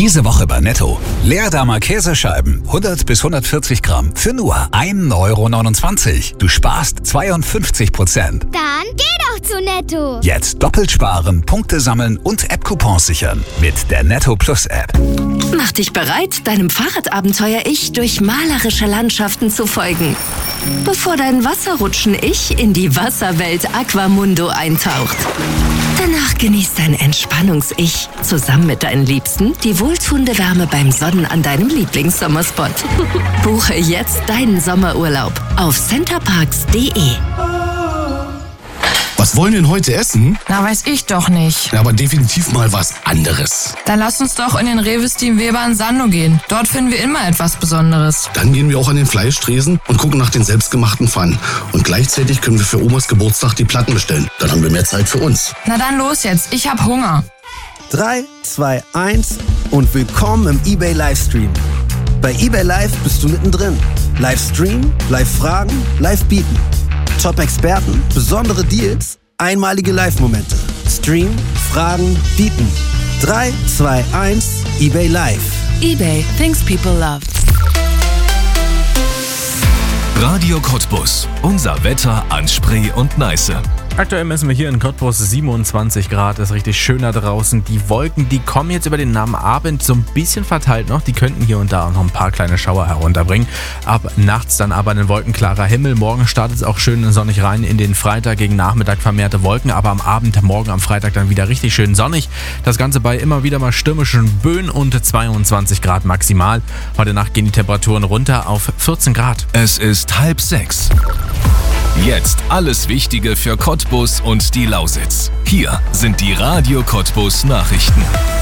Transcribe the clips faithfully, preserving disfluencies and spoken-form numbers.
Diese Woche bei Netto. Leerdammer Käsescheiben, hundert bis hundertvierzig Gramm für nur ein Euro neunundzwanzig. Du sparst zweiundfünfzig Prozent. Dann geh doch zu Netto. Jetzt doppelt sparen, Punkte sammeln und App-Coupons sichern mit der Netto Plus App. Mach dich bereit, deinem Fahrradabenteuer-Ich durch malerische Landschaften zu folgen. Bevor dein Wasserrutschen-Ich in die Wasserwelt Aquamundo eintaucht. Danach genießt dein Entspannungs-Ich zusammen mit deinen Liebsten die wohltuende Wärme beim Sonnen an deinem Lieblingssommerspot. Buche jetzt deinen Sommerurlaub auf centerparks punkt de. Was wollen wir denn heute essen? Na, weiß ich doch nicht. Ja, aber definitiv mal was anderes. Dann lass uns doch in den Rewe Steam Weber in Sando gehen. Dort finden wir immer etwas Besonderes. Dann gehen wir auch an den Fleischtresen und gucken nach den selbstgemachten Pfannen. Und gleichzeitig können wir für Omas Geburtstag die Platten bestellen. Dann haben wir mehr Zeit für uns. Na dann los jetzt, ich hab Hunger. drei, zwei, eins und willkommen im eBay Livestream. Bei eBay Live bist du mittendrin. Livestream, Live-Fragen, Live-Bieten. Top-Experten, besondere Deals, einmalige Live-Momente. Stream, Fragen, Bieten. drei, zwei, eins, eBay Live. eBay, things people love. Radio Cottbus. Unser Wetter an Spree und Neiße. Aktuell messen wir hier in Cottbus siebenundzwanzig Grad, ist richtig schön da draußen. Die Wolken, die kommen jetzt über den Abend so ein bisschen verteilt noch. Die könnten hier und da auch noch ein paar kleine Schauer herunterbringen. Ab nachts dann aber ein wolkenklarer Himmel. Morgen startet es auch schön sonnig rein in den Freitag, gegen Nachmittag vermehrte Wolken. Aber am Abend, morgen am Freitag dann wieder richtig schön sonnig. Das Ganze bei immer wieder mal stürmischen Böen und zweiundzwanzig Grad maximal. Heute Nacht gehen die Temperaturen runter auf vierzehn Grad. Es ist halb sechs. Jetzt alles Wichtige für Cottbus und die Lausitz. Hier sind die Radio Cottbus Nachrichten.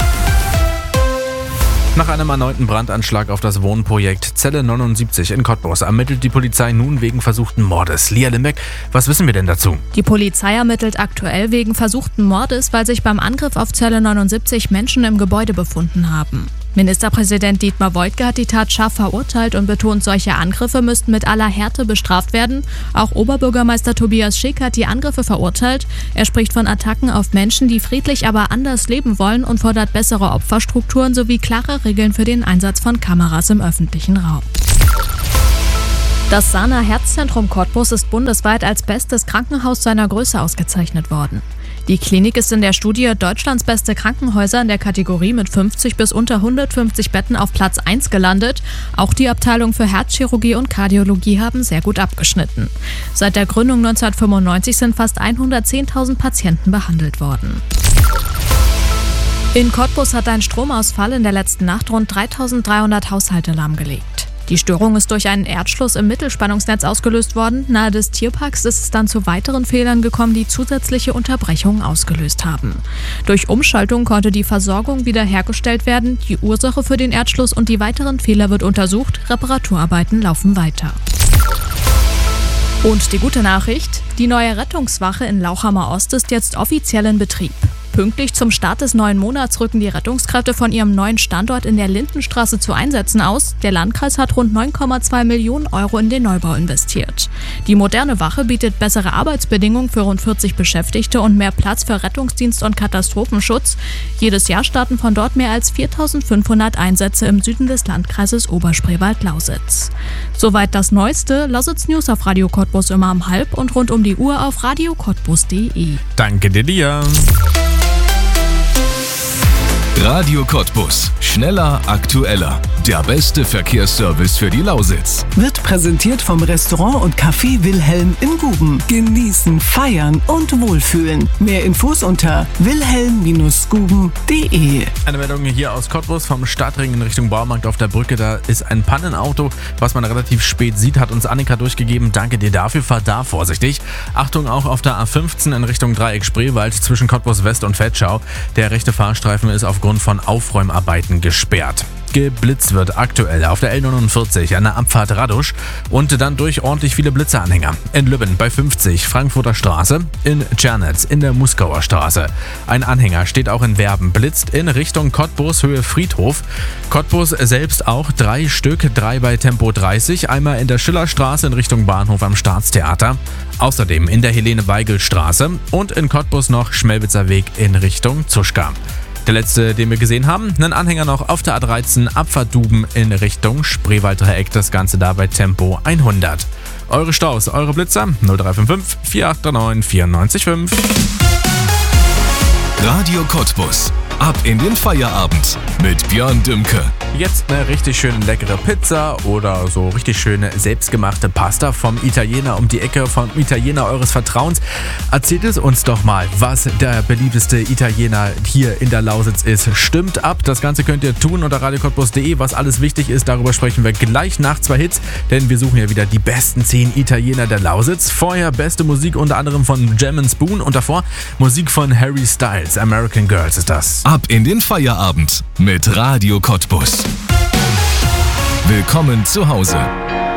Nach einem erneuten Brandanschlag auf das Wohnprojekt Zelle neunundsiebzig in Cottbus ermittelt die Polizei nun wegen versuchten Mordes. Lia Limbeck, was wissen wir denn dazu? Die Polizei ermittelt aktuell wegen versuchten Mordes, weil sich beim Angriff auf Zelle neunundsiebzig Menschen im Gebäude befunden haben. Ministerpräsident Dietmar Woidke hat die Tat scharf verurteilt und betont, solche Angriffe müssten mit aller Härte bestraft werden. Auch Oberbürgermeister Tobias Schick hat die Angriffe verurteilt. Er spricht von Attacken auf Menschen, die friedlich, aber anders leben wollen und fordert bessere Opferstrukturen sowie klare Regeln für den Einsatz von Kameras im öffentlichen Raum. Das Sana Herzzentrum Cottbus ist bundesweit als bestes Krankenhaus seiner Größe ausgezeichnet worden. Die Klinik ist in der Studie Deutschlands beste Krankenhäuser in der Kategorie mit fünfzig bis unter hundertfünfzig Betten auf Platz eins gelandet. Auch die Abteilung für Herzchirurgie und Kardiologie haben sehr gut abgeschnitten. Seit der Gründung neunzehnhundertfünfundneunzig sind fast hundertzehntausend Patienten behandelt worden. In Cottbus hat ein Stromausfall in der letzten Nacht rund dreitausenddreihundert Haushalte lahmgelegt. Die Störung ist durch einen Erdschluss im Mittelspannungsnetz ausgelöst worden. Nahe des Tierparks ist es dann zu weiteren Fehlern gekommen, die zusätzliche Unterbrechungen ausgelöst haben. Durch Umschaltung konnte die Versorgung wiederhergestellt werden. Die Ursache für den Erdschluss und die weiteren Fehler wird untersucht. Reparaturarbeiten laufen weiter. Und die gute Nachricht: Die neue Rettungswache in Lauchhammer Ost ist jetzt offiziell in Betrieb. Pünktlich zum Start des neuen Monats rücken die Rettungskräfte von ihrem neuen Standort in der Lindenstraße zu Einsätzen aus. Der Landkreis hat rund neun Komma zwei Millionen Euro in den Neubau investiert. Die moderne Wache bietet bessere Arbeitsbedingungen für rund vierzig Beschäftigte und mehr Platz für Rettungsdienst und Katastrophenschutz. Jedes Jahr starten von dort mehr als viertausendfünfhundert Einsätze im Süden des Landkreises Oberspreewald-Lausitz. Soweit das Neueste. Lausitz News auf Radio Cottbus immer um halb und rund um die Uhr auf radio cottbus punkt de. Danke dir, Lia. Radio Cottbus. Schneller, aktueller. Der beste Verkehrsservice für die Lausitz. Wird präsentiert vom Restaurant und Café Wilhelm in Guben. Genießen, feiern und wohlfühlen. Mehr Infos unter wilhelm Bindestrich guben Punkt de. Eine Meldung hier aus Cottbus vom Stadtring in Richtung Baumarkt auf der Brücke. Da ist ein Pannenauto, was man relativ spät sieht, hat uns Annika durchgegeben. Danke dir dafür, fahr da vorsichtig. Achtung auch auf der A fünfzehn in Richtung Dreieck Spreewald zwischen Cottbus West und Vetschau. Der rechte Fahrstreifen ist aufgrund von Aufräumarbeiten gesperrt. Geblitzt wird aktuell auf der L neunundvierzig an der Abfahrt Radusch und dann durch ordentlich viele Blitzeranhänger. In Lübben bei fünfzig Frankfurter Straße, in Tschernitz in der Muskauer Straße. Ein Anhänger steht auch in Werben, blitzt in Richtung Cottbus Höhe Friedhof. Cottbus selbst auch drei Stück, drei bei Tempo dreißig, einmal in der Schillerstraße in Richtung Bahnhof am Staatstheater. Außerdem in der Helene-Weigel-Straße und in Cottbus noch Schmelwitzer Weg in Richtung Zuschka. Der letzte, den wir gesehen haben, einen Anhänger noch auf der A dreizehn, Abfahrt Duben in Richtung Spreewalddreieck, das Ganze da bei Tempo hundert. Eure Staus, eure Blitzer null drei fünf fünf, vier acht neun, vier neun fünf. Radio Cottbus. Ab in den Feierabend mit Björn Dümke. Jetzt eine richtig schöne leckere Pizza oder so richtig schöne selbstgemachte Pasta vom Italiener um die Ecke, vom Italiener eures Vertrauens. Erzählt es uns doch mal, was der beliebteste Italiener hier in der Lausitz ist. Stimmt ab, das Ganze könnt ihr tun unter radio cottbus punkt de. Was alles wichtig ist, darüber sprechen wir gleich nach zwei Hits, denn wir suchen ja wieder die besten zehn Italiener der Lausitz. Vorher beste Musik unter anderem von Jam and Spoon und davor Musik von Harry Styles. American Girls ist das. Ab in den Feierabend mit Radio Cottbus. Willkommen zu Hause.